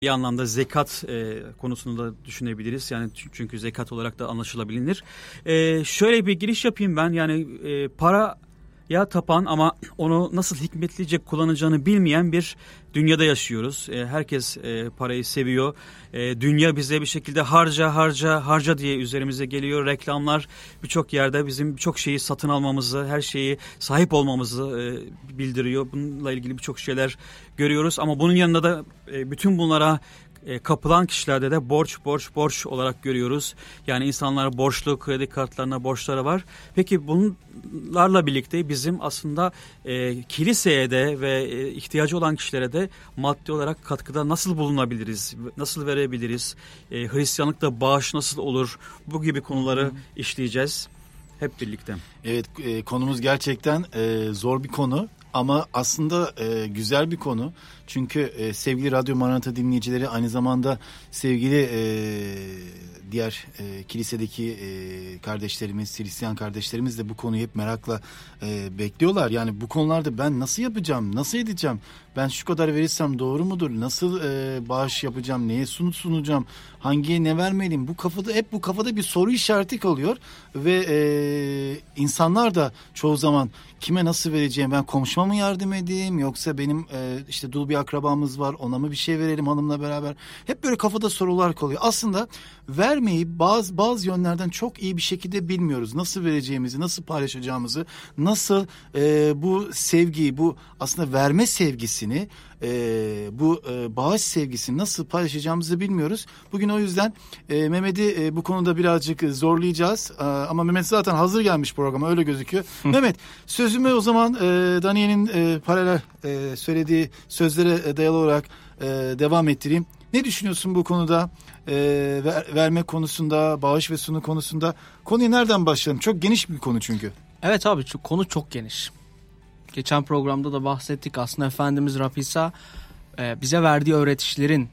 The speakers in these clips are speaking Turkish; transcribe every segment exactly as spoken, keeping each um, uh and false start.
Bir anlamda zekat e, konusunu da düşünebiliriz. Yani çünkü zekat olarak da anlaşılabilir. E, şöyle bir giriş yapayım ben. Yani e, paraya tapan ama onu nasıl hikmetlice kullanacağını bilmeyen bir dünyada yaşıyoruz. E, herkes e, parayı seviyor. E, dünya bize bir şekilde harca harca harca diye üzerimize geliyor. Reklamlar birçok yerde bizim birçok şeyi satın almamızı, her şeyi sahip olmamızı e, bildiriyor. Bununla ilgili birçok şeyler görüyoruz ama bunun yanında da e, bütün bunlara e, kapılan kişilerde de borç borç borç olarak görüyoruz. Yani insanlar borçlu, kredi kartlarına borçları var. Peki bunlarla birlikte bizim aslında e, kiliseye de ve e, ihtiyacı olan kişilere de maddi olarak katkıda nasıl bulunabiliriz, nasıl verebiliriz, e, Hristiyanlıkta bağış nasıl olur, bu gibi konuları Hı. işleyeceğiz hep birlikte. Evet, e, konumuz gerçekten e, zor bir konu. Ama aslında e, güzel bir konu. Çünkü e, sevgili Radyo Maranatha dinleyicileri, aynı zamanda sevgili e, diğer e, kilisedeki e, kardeşlerimiz, Hristiyan kardeşlerimiz de bu konuyu hep merakla e, bekliyorlar. Yani bu konularda ben nasıl yapacağım, nasıl edeceğim, ben şu kadar verirsem doğru mudur, nasıl e, bağış yapacağım, neye sunut sunacağım, hangiye ne vermeliyim, bu kafada hep bu kafada bir soru işareti kalıyor ve e, insanlar da çoğu zaman kime nasıl vereceğim, ben komşuma mı yardım edeyim yoksa benim e, işte dul bir akrabamız var, ona mı bir şey verelim hanımla beraber, hep böyle kafada sorular kalıyor. Aslında vermeyi bazı bazı yönlerden çok iyi bir şekilde bilmiyoruz, nasıl vereceğimizi, nasıl paylaşacağımızı, nasıl e, bu sevgiyi, bu aslında verme sevgisini, e, bu e, bağış sevgisini nasıl paylaşacağımızı bilmiyoruz. Bugün o yüzden e, Mehmet'i e, bu konuda birazcık zorlayacağız. E, ama Mehmet zaten hazır gelmiş programa, öyle gözüküyor. Mehmet, sözümü o zaman e, Daniel'in e, paralel e, söylediği sözlere dayalı olarak e, devam ettireyim. Ne düşünüyorsun bu konuda? E, ver, verme konusunda, bağış ve sunu konusunda. Konuya nereden başlayalım? Çok geniş bir konu çünkü. Evet abi, şu konu çok geniş. Geçen programda da bahsettik. Aslında Efendimiz Rab İsa e, bize verdiği öğretişlerin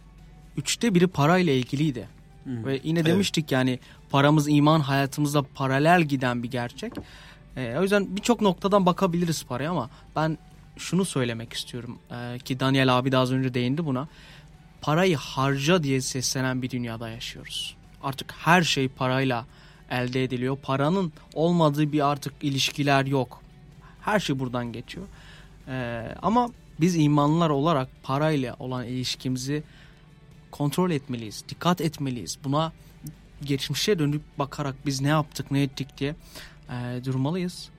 üçte biri parayla ilgiliydi. Hı. Ve yine demiştik evet. Yani paramız iman hayatımızda paralel giden bir gerçek. E, o yüzden birçok noktadan bakabiliriz paraya ama ben şunu söylemek istiyorum e, ki Daniel abi de az önce değindi buna. Parayı harca diye seslenen bir dünyada yaşıyoruz. Artık her şey parayla elde ediliyor. Paranın olmadığı bir artık ilişkiler yok. Her şey buradan geçiyor. Ee, ama biz imanlılar olarak parayla olan ilişkimizi kontrol etmeliyiz. Dikkat etmeliyiz. Buna geçmişe dönüp bakarak biz ne yaptık, ne ettik diye e, durmalıyız.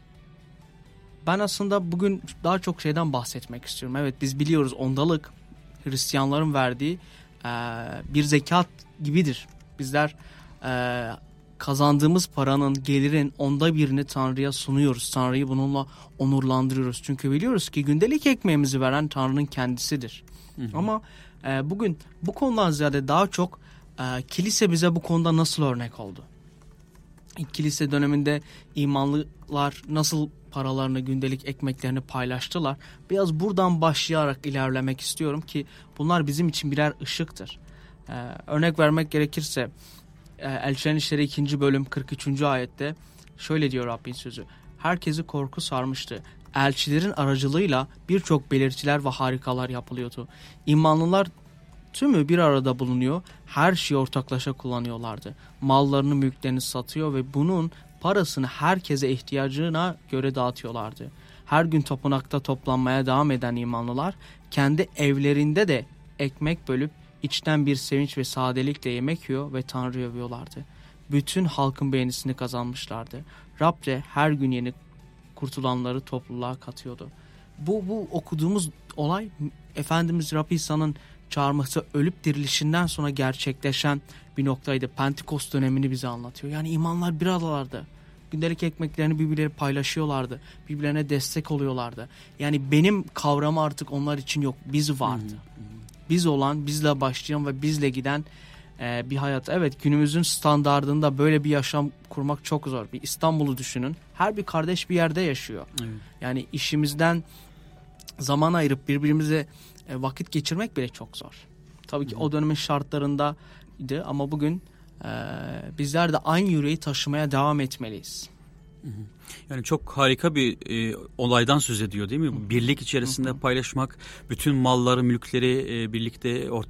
Ben aslında bugün daha çok şeyden bahsetmek istiyorum. Evet, biz biliyoruz ondalık Hristiyanların verdiği e, bir zekat gibidir. Bizler e, kazandığımız paranın, gelirin onda birini Tanrı'ya sunuyoruz. Tanrı'yı bununla onurlandırıyoruz. Çünkü biliyoruz ki gündelik ekmeğimizi veren Tanrı'nın kendisidir. Hı hı. Ama e, bugün bu konudan ziyade daha çok e, kilise bize bu konuda nasıl örnek oldu? İlk kilise döneminde imanlılar nasıl paralarını, gündelik ekmeklerini paylaştılar? Biraz buradan başlayarak ilerlemek istiyorum ki bunlar bizim için birer ışıktır. E, örnek vermek gerekirse Elçilerin İşleri ikinci bölüm kırk üçüncü ayette şöyle diyor Rabbin sözü. Herkesi korku sarmıştı. Elçilerin aracılığıyla birçok belirtiler ve harikalar yapılıyordu. İmanlılar tümü bir arada bulunuyor. Her şeyi ortaklaşa kullanıyorlardı. Mallarını, mülklerini satıyor ve bunun parasını herkese ihtiyacına göre dağıtıyorlardı. Her gün tapınakta toplanmaya devam eden imanlılar kendi evlerinde de ekmek bölüp İçten bir sevinç ve sadelikle yemek yiyor ve Tanrı'yı övüyorlardı. Bütün halkın beğenisini kazanmışlardı. Rab de her gün yeni kurtulanları topluluğa katıyordu. Bu, bu okuduğumuz olay Efendimiz Rab İsa'nın çağırması, ölüp dirilişinden sonra gerçekleşen bir noktaydı. Pentekost dönemini bize anlatıyor. Yani imanlar bir aralardı. Gündelik ekmeklerini birbirleri paylaşıyorlardı. Birbirlerine destek oluyorlardı. Yani benim kavramı artık onlar için yok. Biz vardı. Hı hı. Biz olan, bizle başlayan ve bizle giden e, bir hayat. Evet, günümüzün standardında böyle bir yaşam kurmak çok zor. Bir İstanbul'u düşünün. Her bir kardeş bir yerde yaşıyor. Evet. Yani işimizden zaman ayırıp birbirimize e, vakit geçirmek bile çok zor. Tabii ki Hı. o dönemin şartlarındaydı ama bugün e, bizler de aynı yüreği taşımaya devam etmeliyiz. Yani çok harika bir e, olaydan söz ediyor değil mi? Birlik içerisinde paylaşmak, bütün malları, mülkleri e, birlikte ortak